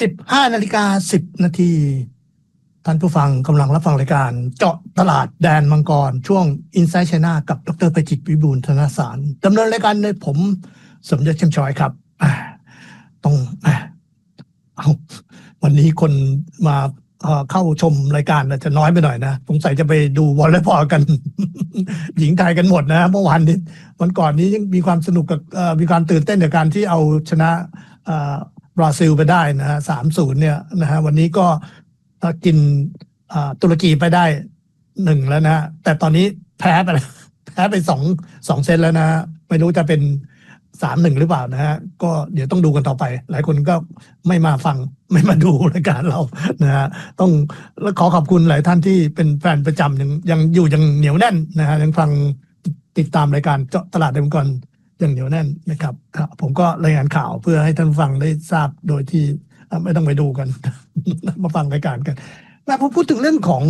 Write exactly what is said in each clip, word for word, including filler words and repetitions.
สิบห้านาฬิกาสิบนาทีท่านผู้ฟังกำลังรับฟังรายการเจาะตลาดแดนมังกรช่วง Inside China กับดร.ประจิตร วิบูลย์ธนสารดำเนินรายการโดยผมสมยศเข้มช้อยครับต้องเอาวันนี้คนมาเข้าชมรายการจะน้อยไปหน่อยนะสงสัยจะไปดูวอลเลย์บอลกัน หญิงไทยกันหมดนะเมื่อวานนี้วันก่อนนี้ยังมีความสนุกกับมีความตื่นเต้นในการที่เอาชนะบราซิลไปได้นะฮะ สามศูนย์ เนี่ยนะฮะวันนี้ก็กินตุรกีไปได้หนึ่งแล้วนะแต่ตอนนี้แพ้ไปแพ้ไปสอง สองเซตแล้วนะไม่รู้จะเป็น สามหนึ่ง หรือเปล่านะฮะก็เดี๋ยวต้องดูกันต่อไปหลายคนก็ไม่มาฟังไม่มาดูรายการเรานะฮะต้องขอขอบคุณหลายท่านที่เป็นแฟนประจำยังยังอยู่ยังเหนียวแน่นนะฮะยังฟังติดตามรายการเจาะตลาดเดิมก่อนอย่างเหนียวแน่นนะครับผมก็รายงานข่าวเพื่อให้ท่านฟังได้ทราบโดยที่ไม่ต้องไปดูกัน มาฟังรายการกันแต่พอพูดถึงเรื่องของ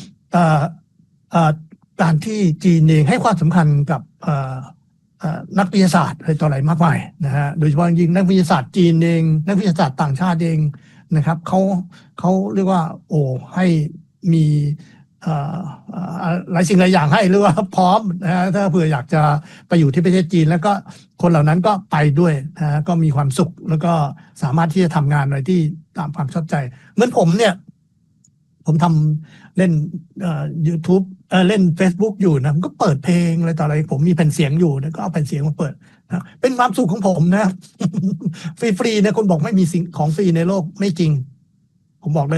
การที่จีนเองให้ความสำคัญกับนักวิทยาศาสตร์อะไรต่ออะไรมากมายนะฮะโดยเฉพาะยิ่งนักวิทยาศาสตร์จีนเองนักวิทยาศาสตร์ต่างชาติเองนะครับเขาเขาเรียกว่าโอ้ให้มีหลายสิ่งหลายอย่างให้หรือว่าพร้อมนะฮะถ้าเผื่ออยากจะไปอยู่ที่ประเทศจีนแล้วก็คนเหล่านั้นก็ไปด้วยนะฮะก็มีความสุขแล้วก็สามารถที่จะทำงานอะไรที่ตามความชอบใจเหมือนผมเนี่ยผมทำเล่นเอ่อ YouTube เอ่อเล่น Facebook อยู่นะผมก็เปิดเพลงอะไรต่ออะไรผมมีแผ่นเสียงอยู่นะก็เอาแผ่นเสียงมาเปิดนะเป็นความสุขของผมนะ ฟรีๆนะคนบอกไม่มีสิ่งของฟรีในโลกไม่จริงผมบอกเลย